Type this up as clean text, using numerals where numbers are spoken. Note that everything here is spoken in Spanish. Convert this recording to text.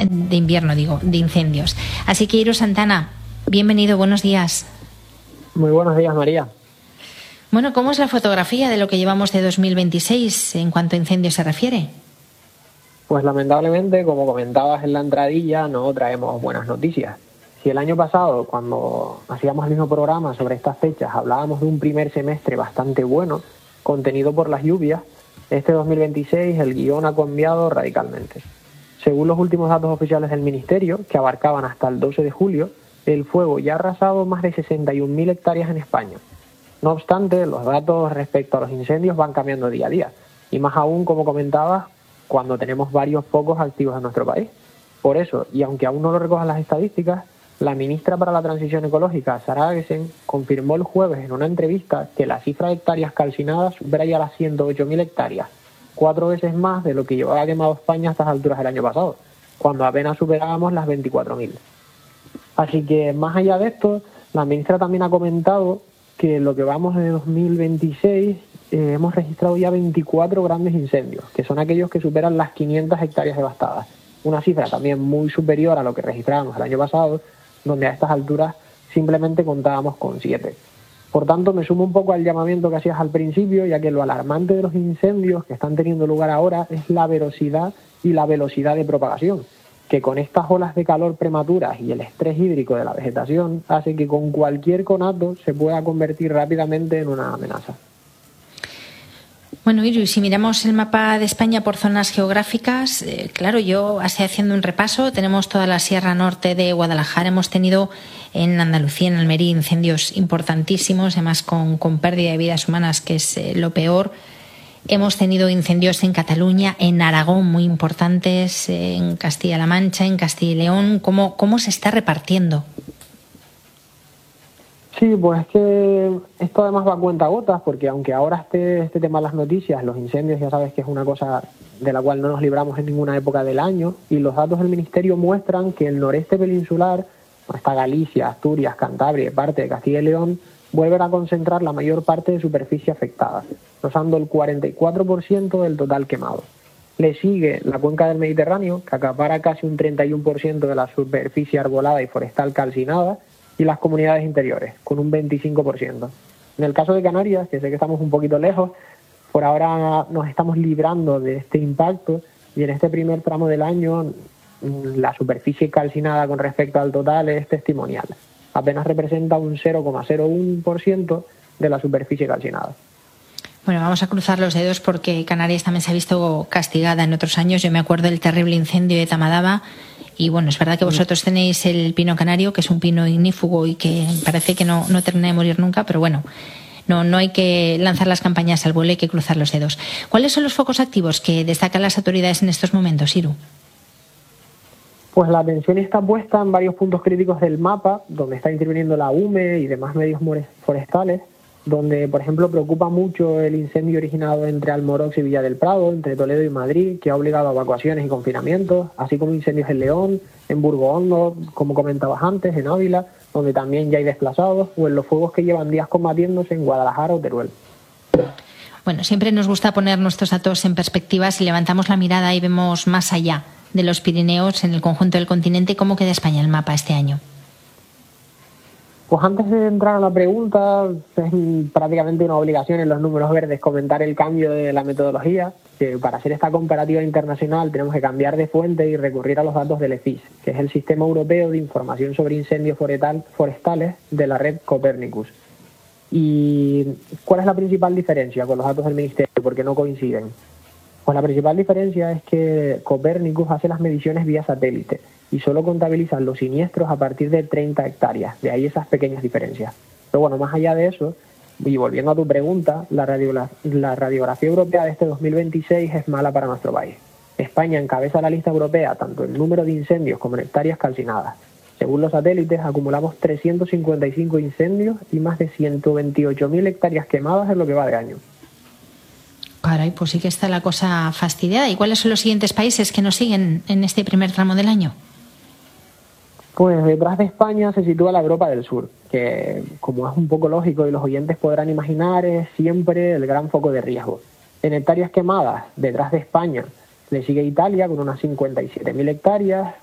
de invierno, digo, de incendios. Así que, Iru Santana, bienvenido, buenos días. Muy buenos días, María. Bueno, ¿cómo es la fotografía de lo que llevamos de 2026 en cuanto a incendios se refiere? Pues lamentablemente, como comentabas en la entradilla, no traemos buenas noticias. Si el año pasado, cuando hacíamos el mismo programa sobre estas fechas, hablábamos de un primer semestre bastante bueno, contenido por las lluvias, este 2026 el guión ha cambiado radicalmente. Según los últimos datos oficiales del Ministerio, que abarcaban hasta el 12 de julio, el fuego ya ha arrasado más de 61.000 hectáreas en España. No obstante, los datos respecto a los incendios van cambiando día a día, y más aún, como comentabas, cuando tenemos varios focos activos en nuestro país. Por eso, y aunque aún no lo recojan las estadísticas, la ministra para la Transición Ecológica, Sara Agesen, confirmó el jueves en una entrevista que la cifra de hectáreas calcinadas supera ya las 108.000 hectáreas, 4 veces más de lo que llevaba quemado España a estas alturas del año pasado, cuando apenas superábamos las 24.000. Así que, más allá de esto, la ministra también ha comentado que lo que vamos de 2026 hemos registrado ya 24 grandes incendios, que son aquellos que superan las 500 hectáreas devastadas. Una cifra también muy superior a lo que registrábamos el año pasado, donde a estas alturas simplemente contábamos con 7. Por tanto, me sumo un poco al llamamiento que hacías al principio, ya que lo alarmante de los incendios que están teniendo lugar ahora es la velocidad y la velocidad de propagación, que con estas olas de calor prematuras y el estrés hídrico de la vegetación hace que con cualquier conato se pueda convertir rápidamente en una amenaza. Bueno, Iru, si miramos el mapa de España por zonas geográficas, claro, yo así haciendo un repaso, tenemos toda la Sierra Norte de Guadalajara, hemos tenido en Andalucía, en Almería, incendios importantísimos, además con pérdida de vidas humanas, que es lo peor. Hemos tenido incendios en Cataluña, en Aragón, muy importantes, en Castilla-La Mancha, en Castilla y León. ¿Cómo se está repartiendo? Sí, pues es que esto además va a cuentagotas, porque aunque ahora esté este tema de las noticias, los incendios ya sabes que es una cosa de la cual no nos libramos en ninguna época del año, y los datos del Ministerio muestran que el noreste peninsular, hasta Galicia, Asturias, Cantabria y parte de Castilla y León, vuelven a concentrar la mayor parte de superficie afectada, rozando el 44% del total quemado. Le sigue la cuenca del Mediterráneo, que acapara casi un 31% de la superficie arbolada y forestal calcinada, y las comunidades interiores, con un 25%. En el caso de Canarias, que sé que estamos un poquito lejos, por ahora nos estamos librando de este impacto, y en este primer tramo del año la superficie calcinada con respecto al total es testimonial. Apenas representa un 0,01% de la superficie calcinada. Bueno, vamos a cruzar los dedos porque Canarias también se ha visto castigada en otros años. Yo me acuerdo del terrible incendio de Tamadaba. Y bueno, es verdad que vosotros tenéis el pino canario, que es un pino ignífugo y que parece que no termina de morir nunca, pero bueno, no hay que lanzar las campañas al vuelo, hay que cruzar los dedos. ¿Cuáles son los focos activos que destacan las autoridades en estos momentos, Iru? Pues la atención está puesta en varios puntos críticos del mapa, donde está interviniendo la UME y demás medios forestales, donde, por ejemplo, preocupa mucho el incendio originado entre Almorox y Villa del Prado, entre Toledo y Madrid, que ha obligado a evacuaciones y confinamientos, así como incendios en León, en Burgohondo, como comentabas antes, en Ávila, donde también ya hay desplazados, o en los fuegos que llevan días combatiéndose en Guadalajara o Teruel. Bueno, siempre nos gusta poner nuestros datos en perspectiva. Si levantamos la mirada y vemos más allá de los Pirineos, en el conjunto del continente, ¿cómo queda España en el mapa este año? Pues antes de entrar a la pregunta, es prácticamente una obligación en los números verdes comentar el cambio de la metodología, que para hacer esta comparativa internacional tenemos que cambiar de fuente y recurrir a los datos del EFIS, que es el Sistema Europeo de Información sobre Incendios Forestales de la red Copernicus. ¿Y cuál es la principal diferencia con los datos del Ministerio? Porque no coinciden. Pues la principal diferencia es que Copernicus hace las mediciones vía satélite y solo contabilizan los siniestros a partir de 30 hectáreas, de ahí esas pequeñas diferencias. Pero bueno, más allá de eso, y volviendo a tu pregunta, la radiografía europea de este 2026 es mala para nuestro país. España encabeza la lista europea tanto en número de incendios como en hectáreas calcinadas. Según los satélites, acumulamos 355 incendios y más de 128.000 hectáreas quemadas en lo que va de año. Caray, pues sí que está la cosa fastidiada. ¿Y cuáles son los siguientes países que nos siguen en este primer tramo del año? Pues detrás de España se sitúa la Europa del Sur, que, como es un poco lógico y los oyentes podrán imaginar, es siempre el gran foco de riesgo. En hectáreas quemadas, detrás de España, le sigue Italia con unas 57.000 hectáreas,